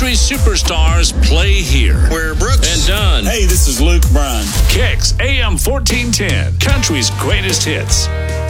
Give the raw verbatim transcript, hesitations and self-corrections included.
country superstars play here. Where Brooks and Dunn. Hey, this is Luke Bryan. Kicks A M fourteen ten, country's greatest hits.